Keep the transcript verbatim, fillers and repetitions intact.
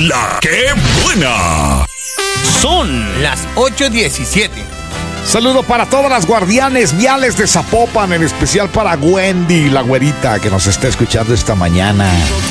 La ¡Qué buena! Son las ocho diecisiete. Saludo para todas las guardianes viales de Zapopan, en especial para Wendy, la güerita, que nos está escuchando esta mañana.